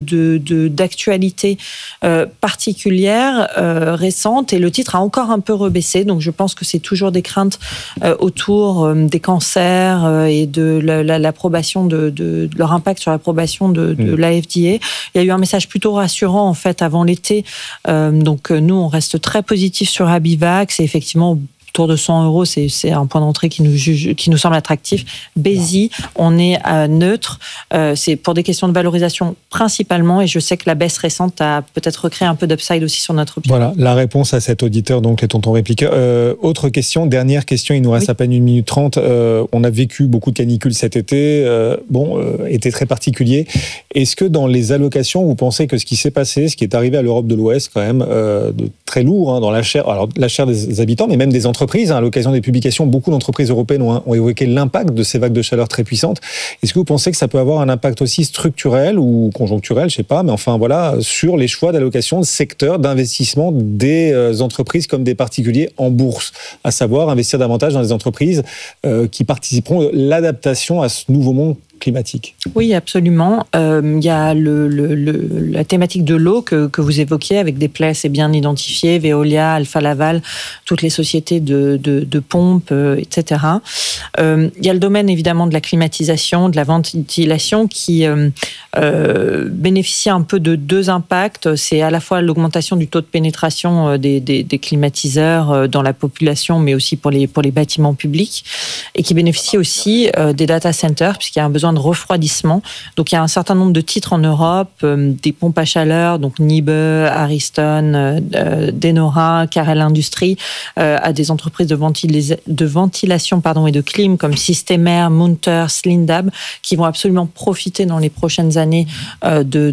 d'actualité particulière, récente, et le titre a encore un peu rebaissé. Donc je pense que c'est toujours des craintes autour des cancers et de l'approbation de leur impact sur l'approbation de la FDA. Il y a eu un message plutôt rassurant en fait avant l'été. Donc nous on reste très positif sur Abivax, et effectivement autour de 100 €, c'est un point d'entrée qui nous semble attractif. Bézi, on est neutre. C'est pour des questions de valorisation principalement, et je sais que la baisse récente a peut-être recréé un peu d'upside aussi sur notre opinion. Voilà, la réponse à cet auditeur, donc les tontons répliqueurs. Autre question, dernière question, il nous reste à peine 1 minute 30. On a vécu beaucoup de canicules cet été, été très particulier. Est-ce que dans les allocations, vous pensez que ce qui s'est passé, ce qui est arrivé à l'Europe de l'Ouest, quand même, de très lourd dans la chair des habitants, mais même des entreprises, à l'occasion des publications, beaucoup d'entreprises européennes ont évoqué l'impact de ces vagues de chaleur très puissantes. Est-ce que vous pensez que ça peut avoir un impact aussi structurel ou conjoncturel, je sais pas, mais enfin voilà, sur les choix d'allocation de secteurs d'investissement des entreprises comme des particuliers en bourse, à savoir investir davantage dans des entreprises qui participeront de l'adaptation à ce nouveau monde climatique? Oui, absolument. Il y a la thématique de l'eau que vous évoquiez, avec des plaies assez bien identifiées, Veolia, Alfa Laval, toutes les sociétés de pompes, etc. Il y a le domaine évidemment de la climatisation, de la ventilation qui bénéficie un peu de deux impacts. C'est à la fois l'augmentation du taux de pénétration des climatiseurs dans la population, mais aussi pour les bâtiments publics, et qui bénéficie aussi des data centers, puisqu'il y a un besoin de refroidissement. Donc il y a un certain nombre de titres en Europe, des pompes à chaleur, donc Nibe, Ariston, Denora, Carel Industries, à des entreprises de ventilation et de clim comme Systemair, Munters, Lindab, qui vont absolument profiter dans les prochaines années du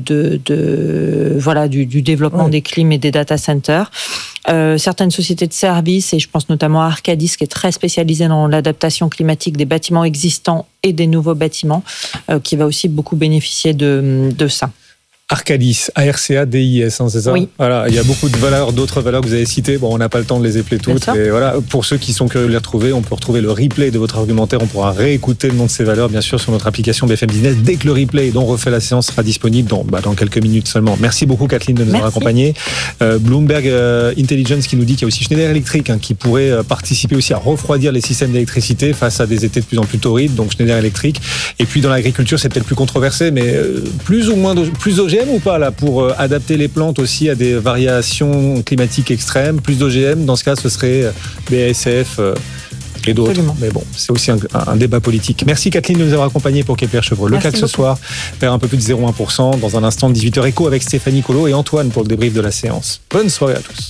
développement des clims et des data centers. Certaines sociétés de services, et je pense notamment à Arcadis, qui est très spécialisée dans l'adaptation climatique des bâtiments existants et des nouveaux bâtiments, qui va aussi beaucoup bénéficier de ça. Arcadis, ARCADIS, c'est ça? Oui. Voilà, il y a beaucoup de valeurs, d'autres valeurs que vous avez citées. Bon, on n'a pas le temps de les épeler toutes. Mais voilà, pour ceux qui sont curieux de les retrouver, on peut retrouver le replay de votre argumentaire. On pourra réécouter le nom de ces valeurs, bien sûr, sur notre application BFM Business, dès que le replay dont on refait la séance sera disponible dans quelques minutes seulement. Merci beaucoup, Kathleen, de nous avoir accompagnés. Bloomberg Intelligence qui nous dit qu'il y a aussi Schneider Electric qui pourrait participer aussi à refroidir les systèmes d'électricité face à des étés de plus en plus torrides. Donc Schneider Electric. Et puis dans l'agriculture, c'est peut-être plus controversé, mais plus OGM ou pas là pour adapter les plantes aussi à des variations climatiques extrêmes, plus d'OGM, dans ce cas ce serait BASF et d'autres. Absolument. Mais bon, c'est aussi un débat politique. Merci Kathleen de nous avoir accompagnés pour Kepler Chevreux. Le CAC ce soir perd un peu plus de 0,1%. Dans un instant, 18h écho avec Stéphanie Colo et Antoine pour le débrief de la séance. Bonne soirée à tous.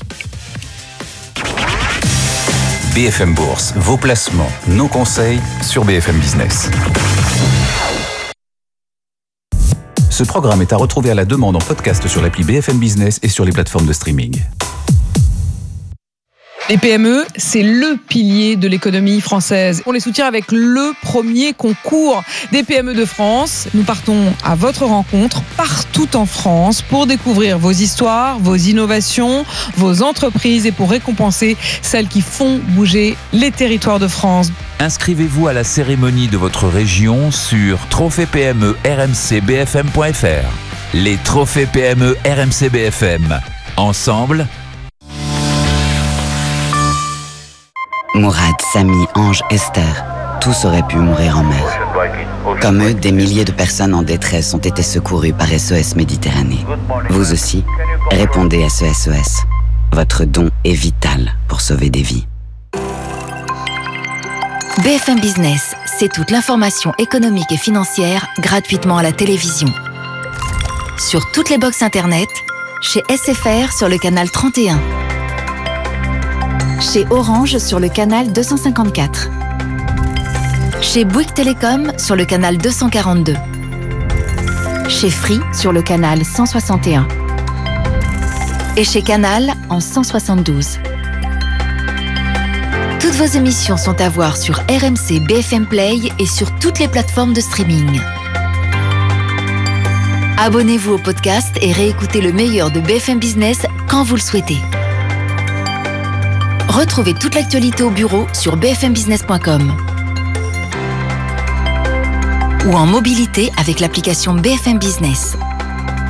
BFM Bourse, vos placements, nos conseils sur BFM Business. Ce programme est à retrouver à la demande en podcast sur l'appli BFM Business et sur les plateformes de streaming. Les PME, c'est le pilier de l'économie française. On les soutient avec le premier concours des PME de France. Nous partons à votre rencontre partout en France pour découvrir vos histoires, vos innovations, vos entreprises et pour récompenser celles qui font bouger les territoires de France. Inscrivez-vous à la cérémonie de votre région sur trophées-PME-RMC-BFM.fr. Les trophées PME RMC BFM. Ensemble, Mourad, Samy, Ange, Esther, tous auraient pu mourir en mer. Comme eux, des milliers de personnes en détresse ont été secourues par SOS Méditerranée. Vous aussi, répondez à ce SOS. Votre don est vital pour sauver des vies. BFM Business, c'est toute l'information économique et financière gratuitement à la télévision. Sur toutes les box internet, chez SFR sur le canal 31. Chez Orange sur le canal 254. Chez Bouygues Télécom sur le canal 242. Chez Free sur le canal 161. Et chez Canal en 172. Toutes vos émissions sont à voir sur RMC BFM Play et sur toutes les plateformes de streaming. Abonnez-vous au podcast et réécoutez le meilleur de BFM Business quand vous le souhaitez. Retrouvez toute l'actualité au bureau sur bfmbusiness.com ou en mobilité avec l'application BFM Business.